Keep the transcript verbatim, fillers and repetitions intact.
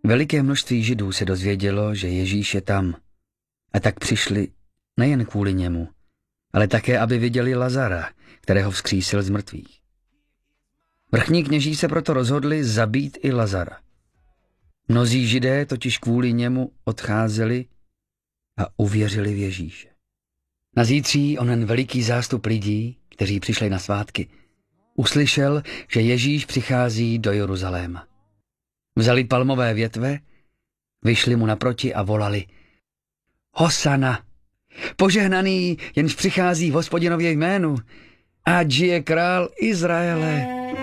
Veliké množství Židů se dozvědělo, že Ježíš je tam. A tak přišli nejen kvůli němu, ale také, aby viděli Lazara, kterého vzkřísil z mrtvých. Vrchní kněží se proto rozhodli zabít i Lazara. Mnozí Židé totiž kvůli němu odcházeli a uvěřili v Ježíše. Na zítří onen veliký zástup lidí, kteří přišli na svátky, uslyšel, že Ježíš přichází do Jeruzaléma. Vzali palmové větve, vyšli mu naproti a volali: Hosana, požehnaný, jenž přichází v Hospodinově jménu, ať žije král Izraele.